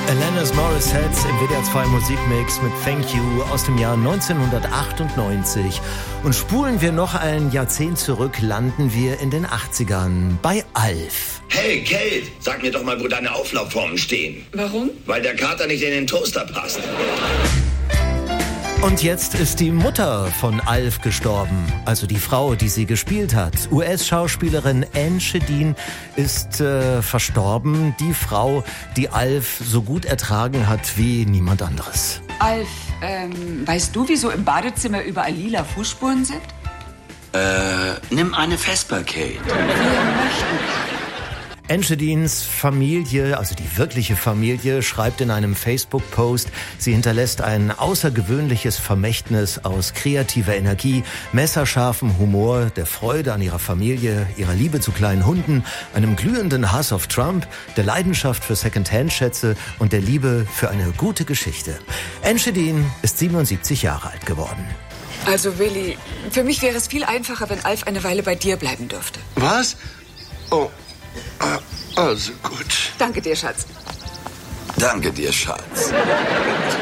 Alanis Morissette im WDR 2 Musikmix mit Thank You aus dem Jahr 1998. Und spulen wir noch ein Jahrzehnt zurück, landen wir in den 80ern bei Alf. Hey Kate, sag mir doch mal, wo deine Auflaufformen stehen. Warum? Weil der Kater nicht in den Toaster passt. Und jetzt ist die Mutter von Alf gestorben, also die Frau, die sie gespielt hat. US-Schauspielerin Anne Schedin ist verstorben. Die Frau, die Alf so gut ertragen hat wie niemand anderes. Alf, weißt du, wieso im Badezimmer überall lila Fußspuren sind? Nimm eine Vespa, Kate. Wir möchten. Anne Schedins Familie, also die wirkliche Familie, schreibt in einem Facebook-Post, sie hinterlässt ein außergewöhnliches Vermächtnis aus kreativer Energie, messerscharfem Humor, der Freude an ihrer Familie, ihrer Liebe zu kleinen Hunden, einem glühenden Hass auf Trump, der Leidenschaft für Secondhand-Schätze und der Liebe für eine gute Geschichte. Anne Schedin ist 77 Jahre alt geworden. Also Willi, für mich wäre es viel einfacher, wenn Alf eine Weile bei dir bleiben dürfte. Was? Oh. Also gut. Danke dir, Schatz. Danke dir, Schatz.